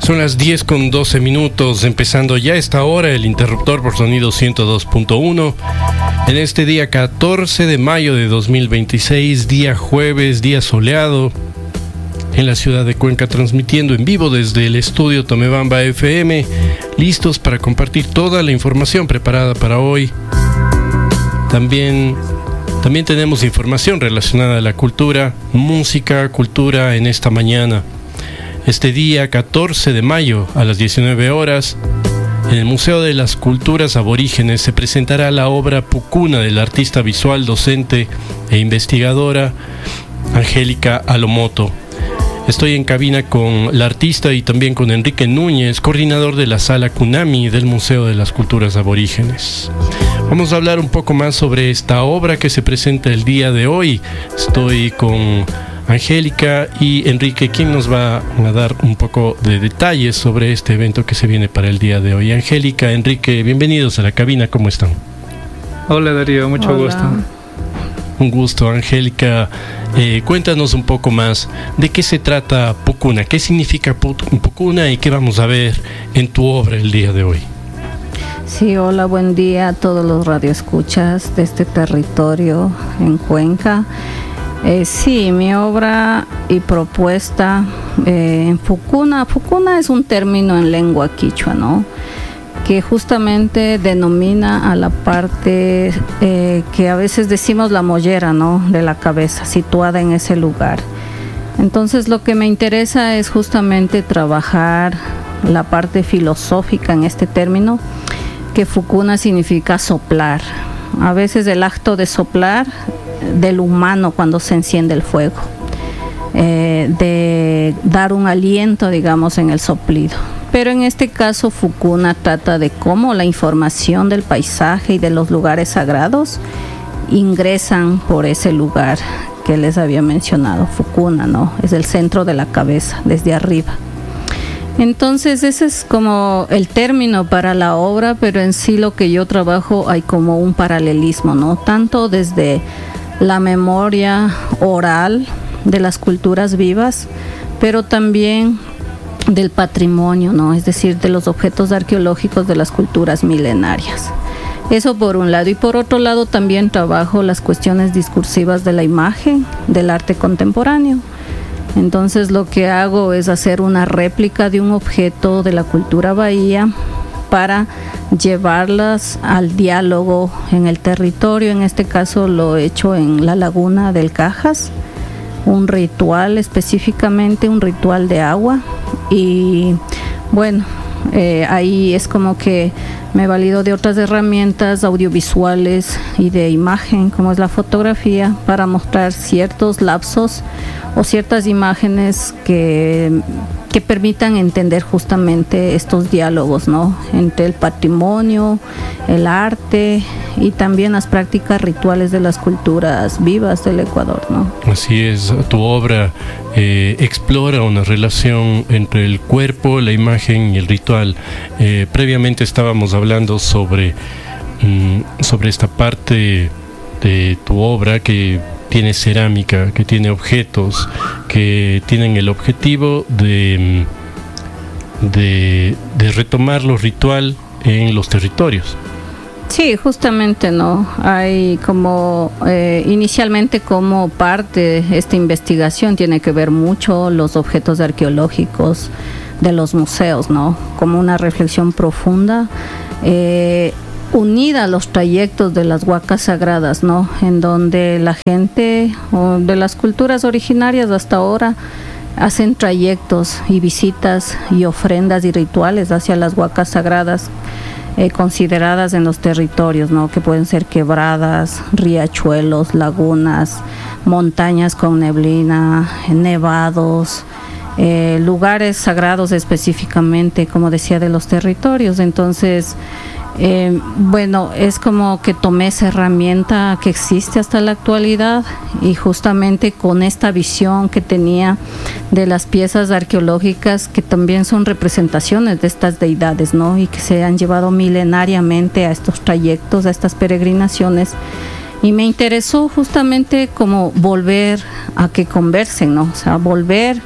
Son las 10:12, empezando ya a esta hora el interruptor por sonido 102.1. En este día 14 de mayo de 2026, día jueves, día soleado, en la ciudad de Cuenca, transmitiendo en vivo desde el estudio Tomebamba FM, listos para compartir toda la información preparada para hoy. También tenemos información relacionada a la cultura, música, cultura en esta mañana. Este día 14 de mayo a las 19 horas, en el Museo de las Culturas Aborígenes se presentará la obra Pucuna de la artista visual, docente e investigadora Angélica Alomoto. Estoy en cabina con la artista y también con Enrique Núñez, coordinador de la Sala Cunami del Museo de las Culturas Aborígenes. Vamos a hablar un poco más sobre esta obra que se presenta el día de hoy. Estoy con Angélica y Enrique, quien nos va a dar un poco de detalles sobre este evento que se viene para el día de hoy. Angélica, Enrique, bienvenidos a la cabina, ¿cómo están? Hola Darío, mucho gusto. Un gusto, Angélica. Cuéntanos un poco más de qué se trata Pucuna, qué significa Pucuna y qué vamos a ver en tu obra el día de hoy. Sí, hola, buen día a todos los radioescuchas de este territorio en Cuenca. Sí, mi obra y propuesta en Pucuna es un término en lengua quichua, ¿no? Que justamente denomina a la parte que a veces decimos la mollera, ¿no? De la cabeza, situada en ese lugar. Entonces lo que me interesa es justamente trabajar la parte filosófica en este término, que Pucuna significa soplar. A veces el acto de soplar del humano cuando se enciende el fuego, de dar un aliento, digamos, en el soplido. Pero en este caso Pucuna trata de cómo la información del paisaje y de los lugares sagrados ingresan por ese lugar que les había mencionado. Pucuna, ¿no? Es el centro de la cabeza, desde arriba. Entonces ese es como el término para la obra, pero en sí lo que yo trabajo hay como un paralelismo, ¿no? Tanto desde la memoria oral de las culturas vivas, pero también del patrimonio, ¿no? Es decir, de los objetos arqueológicos de las culturas milenarias. Eso por un lado. Y por otro lado también trabajo las cuestiones discursivas de la imagen, del arte contemporáneo. Entonces lo que hago es hacer una réplica de un objeto de la cultura bahía para llevarlas al diálogo en el territorio. En este caso lo he hecho en la laguna del Cajas, un ritual específicamente, un ritual de agua. Y bueno, ahí es como que me valido de otras herramientas audiovisuales y de imagen, como es la fotografía, para mostrar ciertos lapsos o ciertas imágenes que permitan entender justamente estos diálogos, ¿no? Entre el patrimonio, el arte y también las prácticas rituales de las culturas vivas del Ecuador, ¿no? Así es, tu obra explora una relación entre el cuerpo, la imagen y el ritual. Previamente estábamos hablando sobre esta parte de tu obra que tiene cerámica, que tiene objetos que tienen el objetivo de retomar lo ritual en los territorios. Sí, justamente, ¿no? Hay como, inicialmente como parte de esta investigación tiene que ver mucho los objetos arqueológicos de los museos, ¿no? Como una reflexión profunda, unida a los trayectos de las huacas sagradas, ¿no? En donde la gente de las culturas originarias hasta ahora hacen trayectos y visitas y ofrendas y rituales hacia las huacas sagradas consideradas en los territorios, ¿no? Que pueden ser quebradas, riachuelos, lagunas, montañas con neblina, nevados, lugares sagrados específicamente, como decía, de los territorios. Entonces, bueno, es como que tomé esa herramienta que existe hasta la actualidad y justamente con esta visión que tenía de las piezas arqueológicas que también son representaciones de estas deidades, ¿no? Y que se han llevado milenariamente a estos trayectos, a estas peregrinaciones. Y me interesó justamente como volver a que conversen, ¿no? O sea, volver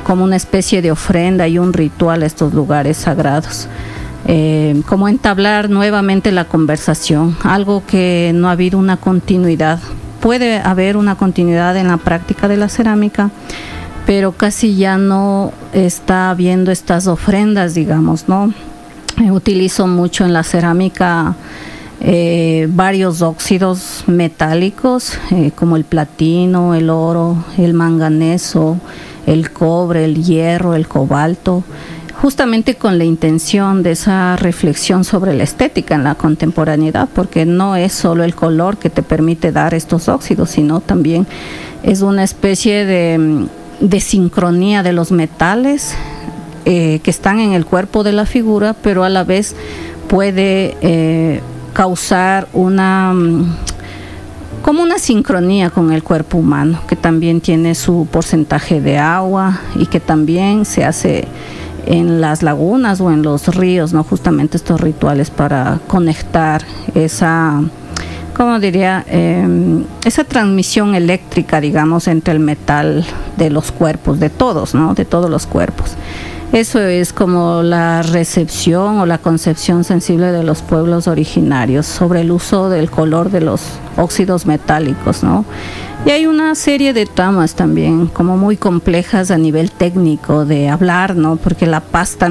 como una especie de ofrenda y un ritual a estos lugares sagrados. Como entablar nuevamente la conversación, algo que no ha habido una continuidad. Puede haber una continuidad en la práctica de la cerámica, pero casi ya no está habiendo estas ofrendas, digamos, ¿no? Utilizo mucho en la cerámica varios óxidos metálicos, como el platino, el oro, el manganeso, el cobre, el hierro, el cobalto, justamente con la intención de esa reflexión sobre la estética en la contemporaneidad, porque no es solo el color que te permite dar estos óxidos, sino también es una especie de sincronía de los metales que están en el cuerpo de la figura, pero a la vez puede causar como una sincronía con el cuerpo humano, que también tiene su porcentaje de agua y que también se hace en las lagunas o en los ríos, ¿no? Justamente estos rituales para conectar esa, ¿cómo diría? Esa transmisión eléctrica, digamos, entre el metal de los cuerpos, de todos, ¿no? De todos los cuerpos. Eso es como la recepción o la concepción sensible de los pueblos originarios sobre el uso del color de los óxidos metálicos, ¿no? Y hay una serie de tramas también como muy complejas a nivel técnico de hablar, ¿no? Porque la pasta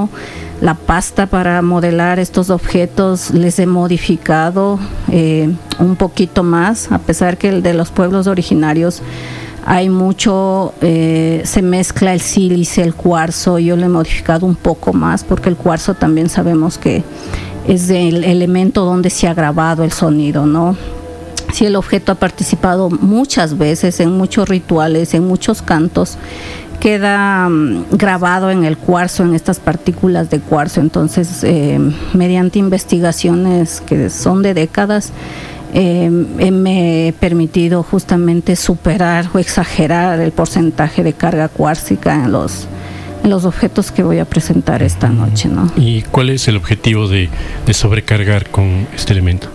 para modelar estos objetos les he modificado un poquito más, a pesar que el de los pueblos originarios hay mucho, se mezcla el sílice, el cuarzo. Yo lo he modificado un poco más porque el cuarzo también sabemos que es el elemento donde se ha grabado el sonido, ¿no? Si el objeto ha participado muchas veces en muchos rituales, en muchos cantos, queda grabado en el cuarzo, en estas partículas de cuarzo. Entonces, mediante investigaciones que son de décadas, me he permitido justamente superar o exagerar el porcentaje de carga cuárcica en los objetos que voy a presentar esta noche, ¿no? ¿Y cuál es el objetivo de sobrecargar con este elemento?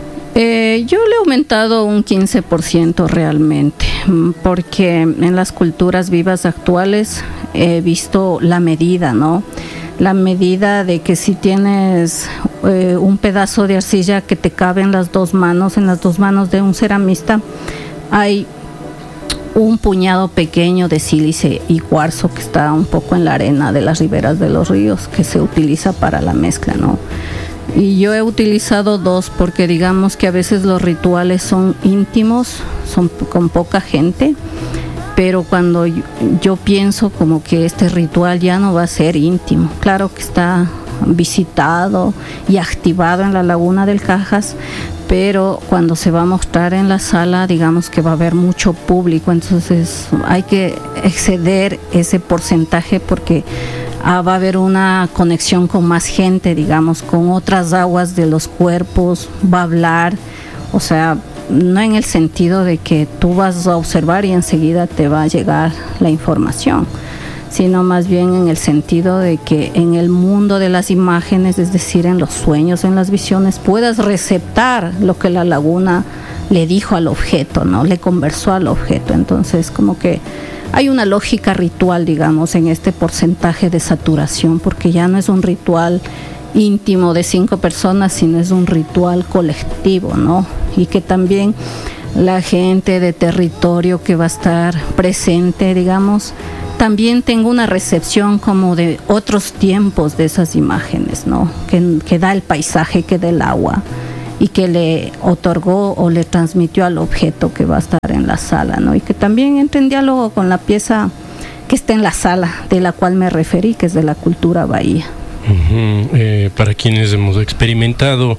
Yo le he aumentado un 15% realmente, porque en las culturas vivas actuales he visto la medida, ¿no? La medida de que si tienes un pedazo de arcilla que te cabe en las dos manos de un ceramista, hay un puñado pequeño de sílice y cuarzo que está un poco en la arena de las riberas de los ríos, que se utiliza para la mezcla, ¿no? Y yo he utilizado dos porque digamos que a veces los rituales son íntimos, son con poca gente, pero cuando yo pienso como que este ritual ya no va a ser íntimo, claro que está visitado y activado en la laguna del Cajas, pero cuando se va a mostrar en la sala, digamos que va a haber mucho público, entonces hay que exceder ese porcentaje porque va a haber una conexión con más gente, digamos, con otras aguas de los cuerpos, va a hablar, o sea, no en el sentido de que tú vas a observar y enseguida te va a llegar la información, sino más bien en el sentido de que en el mundo de las imágenes, es decir, en los sueños, en las visiones, puedas receptar lo que la laguna le dijo al objeto, ¿no? Le conversó al objeto. Entonces, como que hay una lógica ritual, digamos, en este porcentaje de saturación, porque ya no es un ritual íntimo de 5 personas, sino es un ritual colectivo, ¿no? Y que también la gente de territorio que va a estar presente, digamos, también tenga una recepción como de otros tiempos de esas imágenes, ¿no? Que da el paisaje, que da el agua y que le otorgó o le transmitió al objeto que va a estar en la sala, ¿no? Y que también entre en diálogo con la pieza que está en la sala, de la cual me referí, que es de la cultura bahía. Para quienes hemos experimentado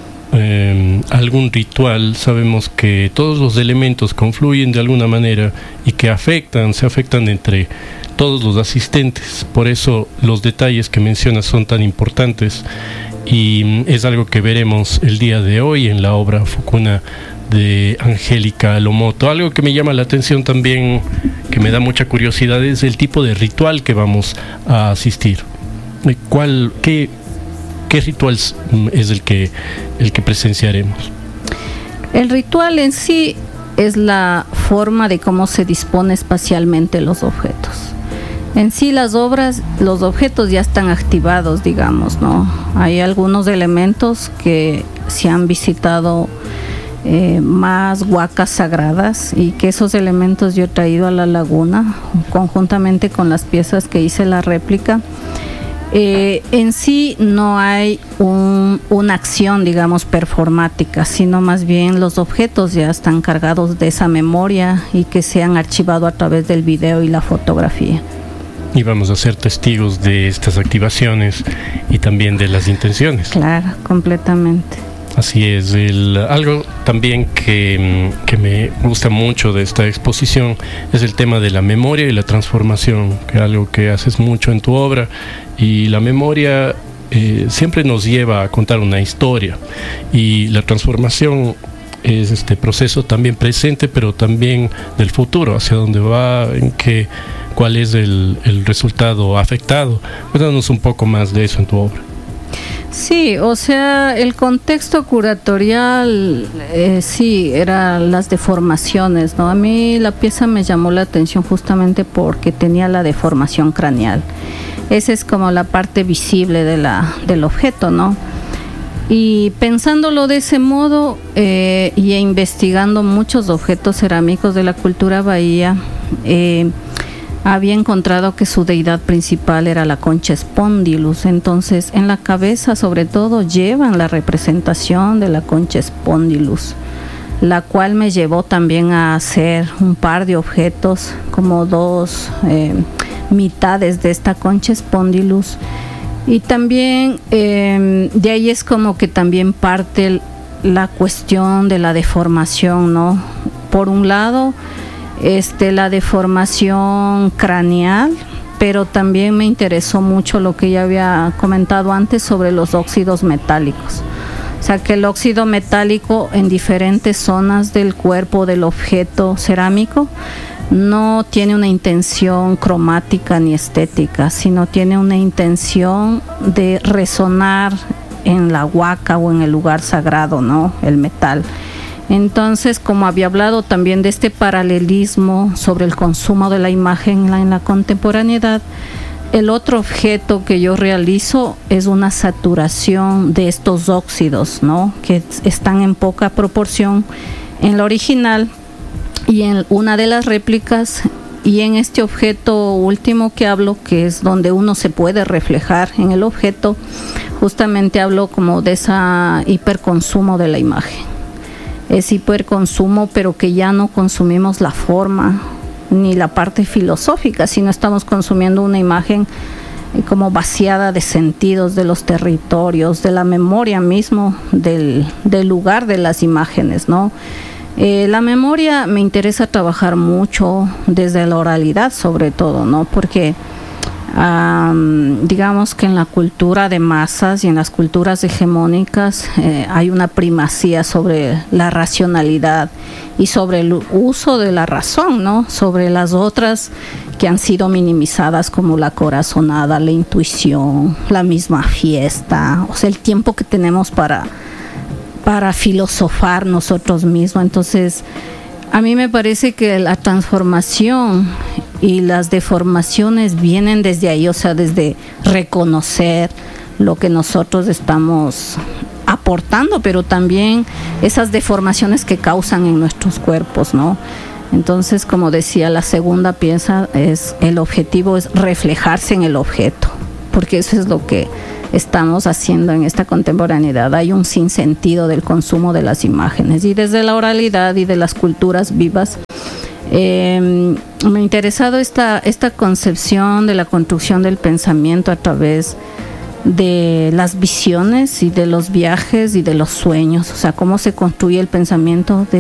algún ritual, sabemos que todos los elementos confluyen de alguna manera y que se afectan entre todos los asistentes. Por eso los detalles que mencionas son tan importantes y es algo que veremos el día de hoy en la obra Fukuna de Angélica Lomoto. Algo que me llama la atención también, que me da mucha curiosidad, es el tipo de ritual que vamos a asistir. ¿Qué ritual es el que presenciaremos? El ritual en sí es la forma de cómo se dispone espacialmente los objetos. En sí las obras, los objetos ya están activados, digamos, ¿no? Hay algunos elementos que se han visitado más huacas sagradas y que esos elementos yo he traído a la laguna conjuntamente con las piezas que hice la réplica. En sí no hay una acción, digamos, performática, sino más bien los objetos ya están cargados de esa memoria y que se han archivado a través del video y la fotografía. Y vamos a ser testigos de estas activaciones y también de las intenciones. Claro, completamente. Así es. Algo también que me gusta mucho de esta exposición es el tema de la memoria y la transformación, que es algo que haces mucho en tu obra. Y la memoria siempre nos lleva a contar una historia, y la transformación es este proceso también presente, pero también del futuro, hacia dónde va, cuál es el resultado afectado. Cuéntanos un poco más de eso en tu obra. Sí, o sea, el contexto curatorial, sí, eran las deformaciones, ¿no? A mí la pieza me llamó la atención justamente porque tenía la deformación craneal. Esa es como la parte visible del objeto, ¿no? Y pensándolo de ese modo y investigando muchos objetos cerámicos de la cultura bahía, había encontrado que su deidad principal era la concha spondylus. Entonces, en la cabeza, sobre todo, llevan la representación de la concha spondylus, la cual me llevó también a hacer un par de objetos, como dos mitades de esta concha spondylus. Y también de ahí es como que también parte la cuestión de la deformación, ¿no? Por un lado, la deformación craneal, pero también me interesó mucho lo que ya había comentado antes sobre los óxidos metálicos. O sea, que el óxido metálico en diferentes zonas del cuerpo del objeto cerámico no tiene una intención cromática ni estética, sino tiene una intención de resonar en la huaca o en el lugar sagrado, ¿no? El metal. Entonces, como había hablado también de este paralelismo sobre el consumo de la imagen en la contemporaneidad, el otro objeto que yo realizo es una saturación de estos óxidos, ¿no? Que están en poca proporción en la original y en una de las réplicas, y en este objeto último que hablo, que es donde uno se puede reflejar en el objeto, justamente hablo como de ese hiperconsumo de la imagen. Es hiperconsumo, pero que ya no consumimos la forma ni la parte filosófica, sino estamos consumiendo una imagen como vaciada de sentidos, de los territorios, de la memoria mismo del lugar de las imágenes, ¿no? La memoria me interesa trabajar mucho desde la oralidad, sobre todo, ¿no? Porque digamos que en la cultura de masas y en las culturas hegemónicas hay una primacía sobre la racionalidad y sobre el uso de la razón, ¿no? Sobre las otras que han sido minimizadas, como la corazonada, la intuición, la misma fiesta, o sea, el tiempo que tenemos para filosofar nosotros mismos. Entonces, a mí me parece que la transformación y las deformaciones vienen desde ahí, o sea, desde reconocer lo que nosotros estamos aportando, pero también esas deformaciones que causan en nuestros cuerpos, ¿no? Entonces, como decía, la segunda pieza el objetivo es reflejarse en el objeto, porque eso es lo que estamos haciendo en esta contemporaneidad. Hay un sinsentido del consumo de las imágenes, y desde la oralidad y de las culturas vivas me ha interesado esta concepción de la construcción del pensamiento a través de las visiones y de los viajes y de los sueños, o sea, cómo se construye el pensamiento